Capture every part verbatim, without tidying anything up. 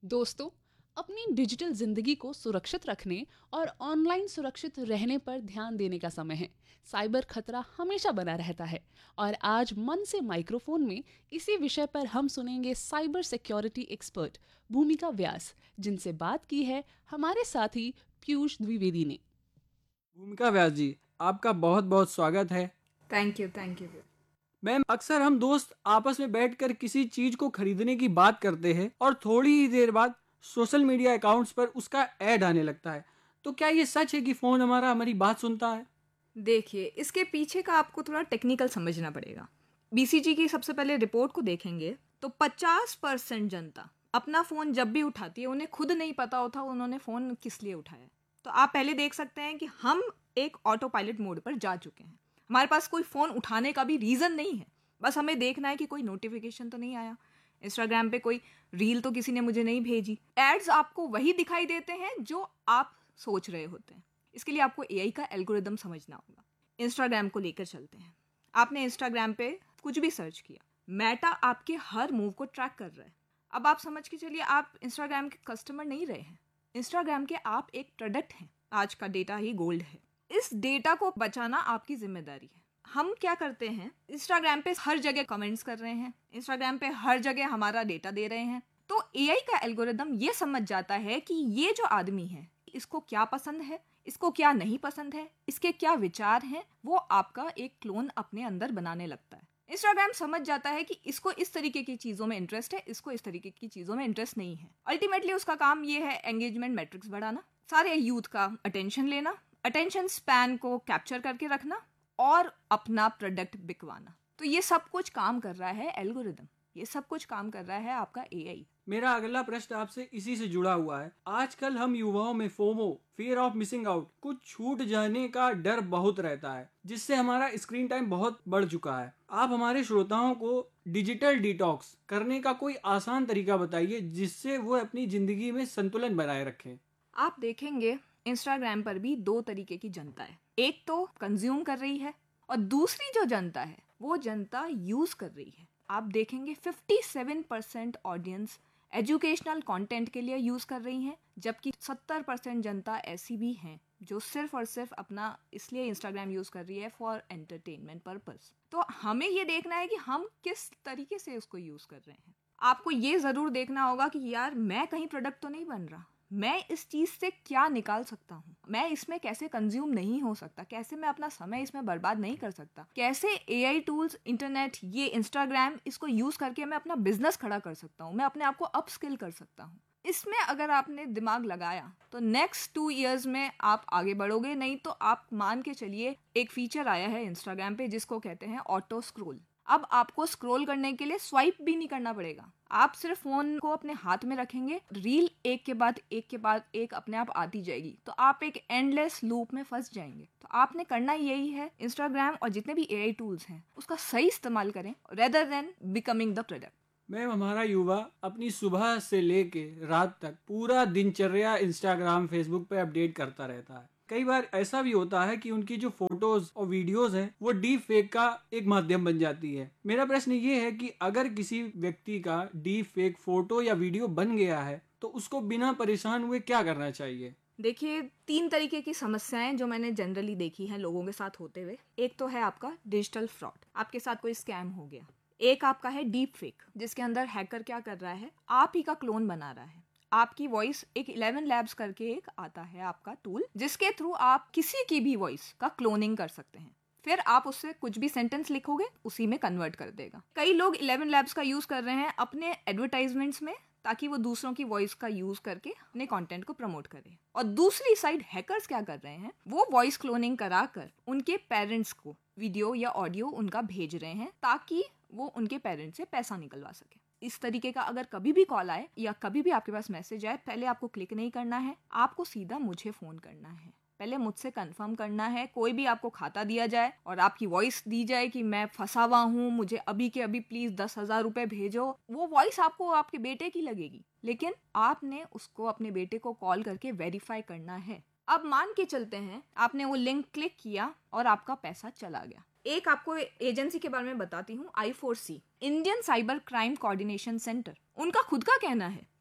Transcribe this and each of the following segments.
दोस्तों, अपनी डिजिटल जिंदगी को सुरक्षित रखने और ऑनलाइन सुरक्षित रहने पर ध्यान देने का समय है। साइबर खतरा हमेशा बना रहता है और आज मन से माइक्रोफोन में इसी विषय पर हम सुनेंगे साइबर सिक्योरिटी एक्सपर्ट भूमिका व्यास, जिनसे बात की है हमारे साथी पीयूष द्विवेदी ने। भूमिका व्यास जी, आपका बहुत बहुत स्वागत है। Thank you thank you ma'am, अक्सर हम दोस्त आपस में बैठकर किसी चीज को खरीदने की बात करते हैं और थोड़ी ही देर बाद सोशल मीडिया अकाउंट्स पर उसका ऐड आने लगता है। तो क्या ये सच है कि फोन हमारा हमारी बात सुनता है? देखिए, इसके पीछे का आपको थोड़ा टेक्निकल समझना पड़ेगा। बीसीजी की सबसे पहले रिपोर्ट को देखेंगे तो पचास परसेंट जनता अपना फ़ोन जब भी उठाती है उन्हें खुद नहीं पता होता उन्होंने फ़ोन किस लिए उठाया। तो आप पहले देख सकते हैं कि हम एक ऑटो पायलट मोड पर जा चुके हैं। हमारे पास कोई फ़ोन उठाने का भी रीज़न नहीं है, बस हमें देखना है कि कोई नोटिफिकेशन तो नहीं आया, इंस्टाग्राम पे कोई रील तो किसी ने मुझे नहीं भेजी। एड्स आपको वही दिखाई देते हैं जो आप सोच रहे होते हैं। इसके लिए आपको एआई का एल्गोरिदम समझना होगा। इंस्टाग्राम को लेकर चलते हैं। आपने इंस्टाग्राम पे कुछ भी सर्च किया, मेटा आपके हर मूव को ट्रैक कर रहा है। अब आप समझ के चलिए, आप इंस्टाग्राम के कस्टमर नहीं रहे हैं, इंस्टाग्राम के आप एक प्रोडक्ट हैं। आज का डेटा ही गोल्ड है। इस डेटा को बचाना आपकी जिम्मेदारी है। हम क्या करते हैं, इंस्टाग्राम पे हर जगह कमेंट्स कर रहे हैं, इंस्टाग्राम पे हर जगह हमारा डेटा दे रहे हैं। तो एआई का एल्गोरिदम ये समझ जाता है कि ये जो आदमी है इसको क्या पसंद है, इसको क्या नहीं पसंद है, इसके क्या विचार हैं, वो आपका एक क्लोन अपने अंदर बनाने लगता है। इंस्टाग्राम समझ जाता है कि इसको इस तरीके की चीज़ों में इंटरेस्ट है, इसको इस तरीके की चीज़ों में इंटरेस्ट नहीं है। अल्टीमेटली उसका काम ये है एंगेजमेंट मैट्रिक्स बढ़ाना, सारे यूथ का अटेंशन लेना, अटेंशन स्पैन को कैप्चर करके रखना और अपना प्रोडक्ट बिकवाना। तो ये सब कुछ काम कर रहा है एल्गोरिदम, ये सब कुछ काम कर रहा है आपका एआई। मेरा अगला प्रश्न आपसे इसी से जुड़ा हुआ है। आजकल हम युवाओं में FOMO, fear of missing out, कुछ छूट जाने का डर बहुत रहता है, जिससे हमारा स्क्रीन टाइम बहुत बढ़ चुका है। आप हमारे श्रोताओं को डिजिटल डिटॉक्स करने का कोई आसान तरीका बताइए जिससे वो अपनी जिंदगी में संतुलन बनाए रखें। आप देखेंगे इंस्टाग्राम पर भी दो तरीके की जनता है। एक तो कंज्यूम कर रही है और दूसरी जो जनता है वो जनता यूज कर रही है। आप देखेंगे सत्तावन परसेंट ऑडियंस एजुकेशनल कंटेंट के लिए यूज कर रही हैं, जबकि सत्तर परसेंट जनता ऐसी भी हैं जो सिर्फ और सिर्फ अपना इसलिए इंस्टाग्राम यूज कर रही है फॉर एंटरटेनमेंट पर्पस। तो हमें ये देखना है कि हम किस तरीके से उसको यूज कर रहे हैं। आपको ये जरूर देखना होगा कि यार मैं कहीं प्रोडक्ट तो नहीं बन रहा, मैं इस चीज़ से क्या निकाल सकता हूँ, मैं इसमें कैसे कंज्यूम नहीं हो सकता, कैसे मैं अपना समय इसमें बर्बाद नहीं कर सकता, कैसे एआई टूल्स, इंटरनेट, ये इंस्टाग्राम, इसको यूज़ करके मैं अपना बिजनेस खड़ा कर सकता हूँ, मैं अपने आप को अपस्किल कर सकता हूँ। इसमें अगर आपने दिमाग लगाया तो नेक्स्ट टू इयर्स में आप आगे बढ़ोगे। नहीं तो आप मान के चलिए, एक फीचर आया है इंस्टाग्राम पे जिसको कहते हैं ऑटो स्क्रोल। अब आपको स्क्रॉल करने के लिए स्वाइप भी नहीं करना पड़ेगा, आप सिर्फ फोन को अपने हाथ में रखेंगे, रील एक के बाद एक के बाद एक अपने आप आती जाएगी, तो आप एक एंडलेस लूप में फंस जाएंगे। तो आपने करना यही है, इंस्टाग्राम और जितने भी एआई टूल्स हैं उसका सही इस्तेमाल करें rather than becoming the product. Ma'am, हमारा युवा अपनी सुबह से लेके रात तक पूरा दिनचर्या इंस्टाग्राम, फेसबुक पे अपडेट करता रहता है। कई बार ऐसा भी होता है कि उनकी जो फोटोज और वीडियोस हैं वो डीप फेक का एक माध्यम बन जाती है। मेरा प्रश्न ये है कि अगर किसी व्यक्ति का डीप फेक फोटो या वीडियो बन गया है तो उसको बिना परेशान हुए क्या करना चाहिए? देखिए, तीन तरीके की समस्याएं जो मैंने जनरली देखी हैं लोगों के साथ होते हुए। एक तो है आपका डिजिटल फ्रॉड, आपके साथ कोई स्कैम हो गया। एक आपका है डीप फेक, जिसके अंदर हैकर क्या कर रहा है, आप ही का क्लोन बना रहा है। आपकी वॉइस, एक इलेवन लैब्स करके एक आता है आपका टूल, जिसके थ्रू आप किसी की भी वॉइस का क्लोनिंग कर सकते हैं। फिर आप उससे कुछ भी सेंटेंस लिखोगे, उसी में कन्वर्ट कर देगा। कई लोग इलेवन लैब्स का यूज कर रहे हैं अपने एडवर्टाइजमेंट्स में, ताकि वो दूसरों की वॉइस का यूज करके अपने कंटेंट को प्रमोट करें। और दूसरी साइड हैकर्स क्या कर रहे हैं, वो वॉइस क्लोनिंग कराकर उनके पेरेंट्स को वीडियो या ऑडियो उनका भेज रहे हैं ताकि वो उनके पेरेंट्स से पैसा निकलवा सके। इस तरीके का अगर कभी भी कॉल आए या कभी भी आपके पास मैसेज आए, पहले आपको क्लिक नहीं करना है, आपको सीधा मुझे फोन करना है, पहले मुझसे कंफर्म करना है। कोई भी आपको खाता दिया जाए और आपकी वॉइस दी जाए कि मैं फंसा हुआ हूँ, मुझे अभी के अभी प्लीज दस हजार रुपए भेजो, वो वॉइस आपको आपके बेटे की लगेगी, लेकिन आपने उसको अपने बेटे को कॉल करके वेरीफाई करना है। अब मान के चलते हैं आपने वो लिंक क्लिक किया और आपका पैसा चला गया। एक आपको एजेंसी के बारे में बताती हूँ, आई फोर सी, Indian cyber crime coordination centre. उनका खुद का कहना है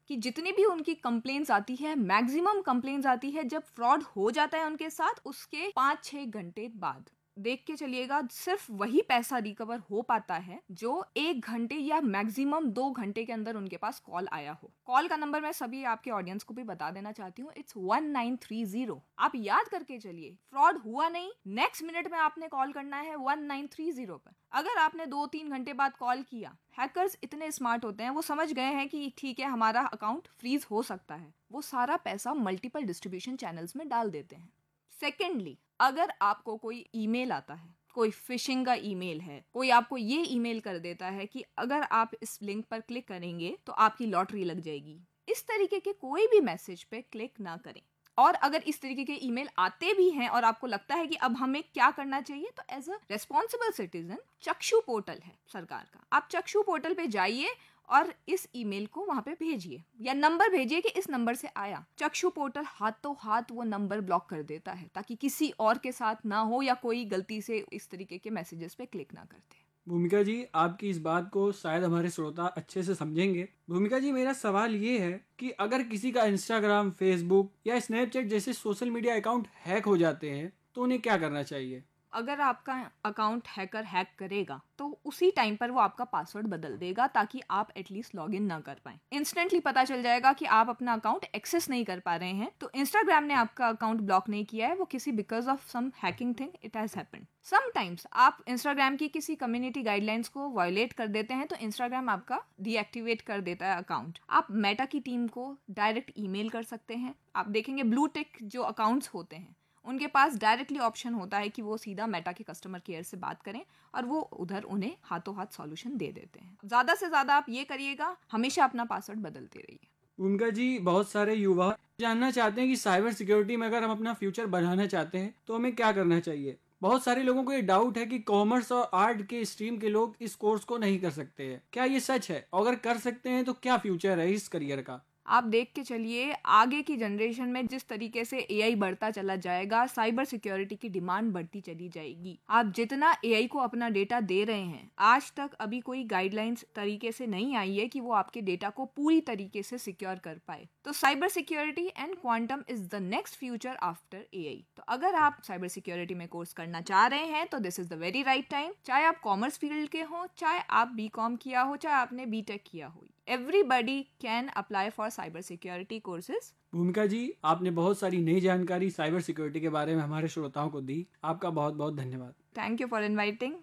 कि जितनी भी उनकी कंप्लेंट्स आती है, मैक्सिमम कंप्लेंट्स आती है जब फ्रॉड हो जाता है उनके साथ उसके पाँच छः घंटे बाद। देख के चलिएगा, सिर्फ वही पैसा रिकवर हो पाता है जो एक घंटे या मैक्सिमम दो घंटे के अंदर उनके पास कॉल आया हो। कॉल का नंबर मैं सभी आपके ऑडियंस को भी बता देना चाहती हूँ, it's one nine three zero. आप याद करके चलिए, फ्रॉड हुआ नहीं, नेक्स्ट मिनट में आपने कॉल करना है वन नाइन थ्री जीरो पर। अगर आपने दो तीन घंटे बाद कॉल किया, हैकर्स इतने स्मार्ट होते हैं, वो समझ गए हैं कि ठीक है हमारा अकाउंट फ्रीज हो सकता है, वो सारा पैसा मल्टीपल डिस्ट्रीब्यूशन चैनल्स में डाल देते हैं। सेकेंडली, अगर आपको कोई ईमेल आता है, कोई फिशिंग का ईमेल है, कोई आपको ये ईमेल कर देता है कि अगर आप इस लिंक पर क्लिक करेंगे तो आपकी लॉटरी लग जाएगी, इस तरीके के कोई भी मैसेज पे क्लिक ना करें। और अगर इस तरीके के ईमेल आते भी हैं और आपको लगता है कि अब हमें क्या करना चाहिए, तो एज अ रेस्पॉन्सिबल सिटीजन चक्षु पोर्टल है सरकार का, आप चक्षु पोर्टल पे जाइए और इस ईमेल को वहां पे भेजिए या नंबर भेजिए कि इस नंबर से आया। चक्षु पोर्टल हाथों हाथ वो नंबर ब्लॉक कर देता है ताकि किसी और के साथ ना हो या कोई गलती से इस तरीके के मैसेजेस पे क्लिक ना करते। भूमिका जी, आपकी इस बात को शायद हमारे श्रोता अच्छे से समझेंगे। भूमिका जी, मेरा सवाल ये है कि अगर किसी का इंस्टाग्राम, फेसबुक या स्नैपचैट जैसे सोशल मीडिया अकाउंट हैक हो जाते हैं तो उन्हें क्या करना चाहिए? अगर आपका अकाउंट हैकर हैक करेगा तो उसी टाइम पर वो आपका पासवर्ड बदल देगा ताकि आप एटलीस्ट लॉगिन ना कर पाए। इंस्टेंटली पता चल जाएगा कि आप अपना अकाउंट एक्सेस नहीं कर पा रहे हैं, तो इंस्टाग्राम ने आपका अकाउंट ब्लॉक नहीं किया है, वो किसी because of some hacking thing it has happened. Sometimes आप इंस्टाग्राम की किसी कम्युनिटी गाइडलाइंस को वायोलेट कर देते हैं तो इंस्टाग्राम आपका डीएक्टिवेट कर देता है अकाउंट। आप मेटा की टीम को डायरेक्ट ईमेल कर सकते हैं। आप देखेंगे ब्लू टिक जो अकाउंट्स होते हैं उनके पास डायरेक्टली ऑप्शन होता है कि वो सीधा मेटा के कस्टमर केयर से बात करें और वो उधर उन्हें हाथों हाथ सॉल्यूशन दे देते हैं। ज़्यादा से ज़्यादा आप ये करिएगा, हमेशा अपना पासवर्ड बदलते रहिए। उनका जी, बहुत सारे युवा जानना चाहते हैं कि साइबर सिक्योरिटी में अगर हम अपना फ्यूचर बनाना चाहते हैं तो हमें क्या करना चाहिए। बहुत सारे लोगों को ये डाउट है कि कॉमर्स और आर्ट के स्ट्रीम के लोग इस कोर्स को नहीं कर सकते हैं, क्या ये सच है? अगर कर सकते हैं तो क्या फ्यूचर है इस करियर का? आप देख के चलिए, आगे की जनरेशन में जिस तरीके से एआई बढ़ता चला जाएगा, साइबर सिक्योरिटी की डिमांड बढ़ती चली जाएगी। आप जितना एआई को अपना डेटा दे रहे हैं, आज तक अभी कोई गाइडलाइंस तरीके से नहीं आई है कि वो आपके डेटा को पूरी तरीके से सिक्योर कर पाए। तो cyber security and quantum is the next future after AI. तो अगर आप साइबर सिक्योरिटी में कोर्स करना चाह रहे हैं तो this is the very right time. चाहे आप कॉमर्स फील्ड के हो, चाहे आप बी कॉम किया हो, चाहे आपने बीटेक किया हो, everybody can apply for cyber security courses. भूमिका जी, आपने बहुत सारी नई जानकारी साइबर सिक्योरिटी के बारे में हमारे श्रोताओं को दी। आपका बहुत बहुत धन्यवाद। Thank you for inviting.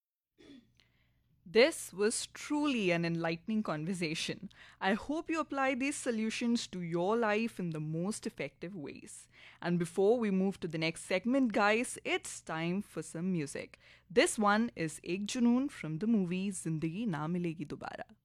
This was truly an enlightening conversation. I hope you apply these solutions to your life in the most effective ways. And before we move to the next segment, guys, it's time for some music. This one is Ek Junoon from the movie Zindagi Na Milegi Dobara.